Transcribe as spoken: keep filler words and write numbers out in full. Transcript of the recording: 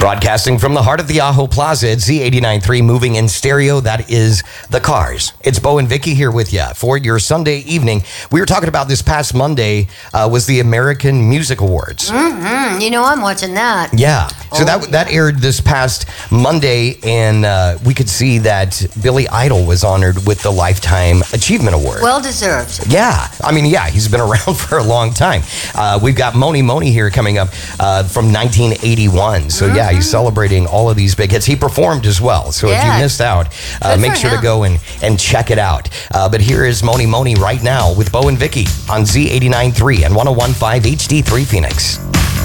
Broadcasting from the heart of the Ajo Plaza at Z eighty-nine point three, moving in stereo. That is The Cars. It's Bo and Vicky here with you for your Sunday evening. We were talking about this past Monday uh, was the American Music Awards. Mm-hmm. You know, I'm watching that. Yeah. So Oh, that that aired this past Monday, and uh, we could see that Billy Idol was honored with the Lifetime Achievement Award. Well deserved. Yeah. I mean, yeah, he's been around for a long time. Uh, we've got Moni Moni here coming up uh, from nineteen eighty-one. So, yeah, he's celebrating all of these big hits. He performed as well. So, if Yeah. you missed out, uh, Good make for sure to him. go and, and check it out. Uh, but here is Moni Moni right now with Bo and Vicky on Z eighty-nine point three and one oh one point five H D three Phoenix.